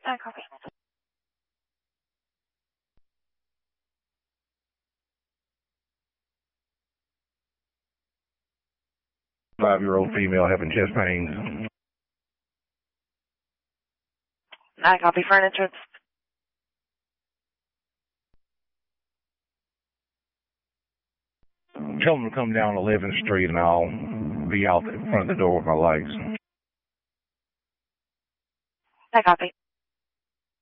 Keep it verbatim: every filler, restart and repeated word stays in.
I copy. Five-year-old female having chest pains. I copy for an entrance. Tell them to come down eleventh Street and I'll be out in front of the door with my legs. I copy.